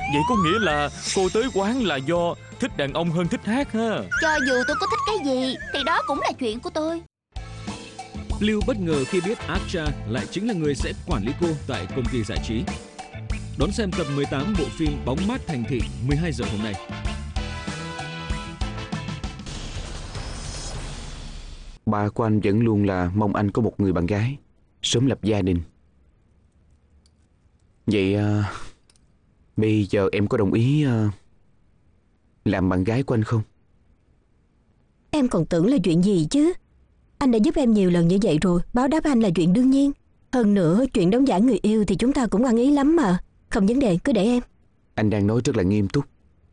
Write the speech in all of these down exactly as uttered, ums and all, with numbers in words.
Vậy có nghĩa là cô tới quán là do thích đàn ông hơn thích hát ha. Cho dù tôi có thích cái gì thì đó cũng là chuyện của tôi. Lưu bất ngờ khi biết Archa lại chính là người sẽ quản lý cô tại công ty giải trí. Đón xem tập mười tám bộ phim Bóng mát thành thị mười hai giờ hôm nay. Ba của anh vẫn luôn là mong anh có một người bạn gái, sớm lập gia đình. Vậy à, bây giờ em có đồng ý à, làm bạn gái của anh không? Em còn tưởng là chuyện gì chứ. Anh đã giúp em nhiều lần như vậy rồi, báo đáp anh là chuyện đương nhiên. Hơn nữa, chuyện đóng giả người yêu thì chúng ta cũng ăn ý lắm mà. Không vấn đề, cứ để em. Anh đang nói rất là nghiêm túc.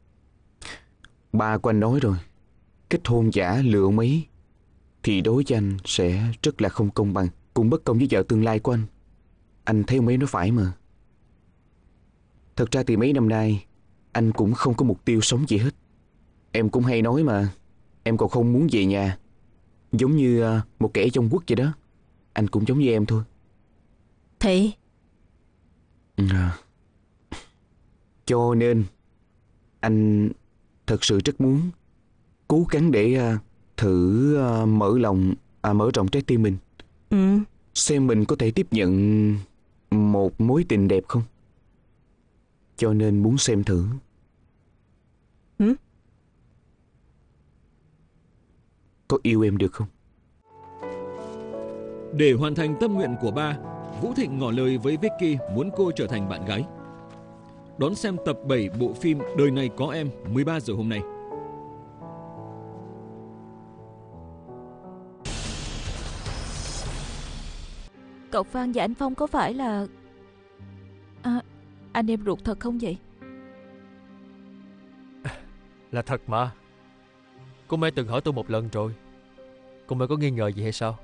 Ba của anh nói rồi, kết hôn giả lừa ông ấy thì đối với anh sẽ rất là không công bằng, cũng bất công với vợ tương lai của anh. Anh thấy ông ấy nói phải mà. Thật ra thì mấy năm nay anh cũng không có mục tiêu sống gì hết. Em cũng hay nói mà, em còn không muốn về nhà, giống như một kẻ trong quốc vậy đó. Anh cũng giống như em thôi. Thế à, Cho nên anh thật sự rất muốn cố gắng để uh, thử uh, mở lòng à, mở rộng trái tim mình. Ừ. Xem mình có thể tiếp nhận một mối tình đẹp không. Cho nên muốn xem thử. Ừ? Có yêu em được không? Để hoàn thành tâm nguyện của ba, Vũ Thịnh ngỏ lời với Vicky muốn cô trở thành bạn gái. Đón xem tập bảy bộ phim Đời này có em mười ba giờ hôm nay. Cậu Phan và anh Phong có phải là à, anh em ruột thật không vậy? Là thật mà. Cô mẹ từng hỏi tôi một lần rồi. Cô mẹ có nghi ngờ gì hay sao?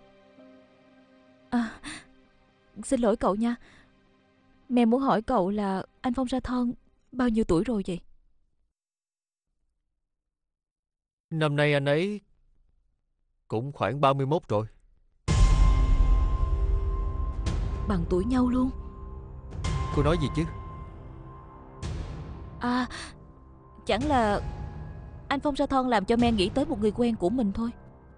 À, xin lỗi cậu nha. Mẹ muốn hỏi cậu là anh Phong Sa Thon bao nhiêu tuổi rồi vậy? Năm nay anh ấy cũng khoảng ba mươi mốt rồi. Bằng tuổi nhau luôn. Cô nói gì chứ? À, chẳng là anh Phong Sa Thon làm cho Mẹ nghĩ tới một người quen của mình thôi.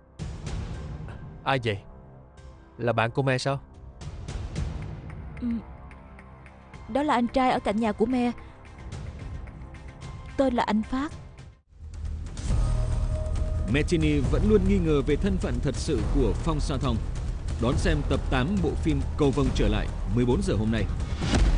Ai vậy? Là bạn cô Mẹ sao? Ừ, đó là anh trai ở cạnh nhà của Mẹ, tên là anh Phát. Martini vẫn luôn nghi ngờ về thân phận thật sự của Phong Sa Thong. Đón xem tập tám bộ phim Cầu Vồng trở lại mười bốn giờ hôm nay.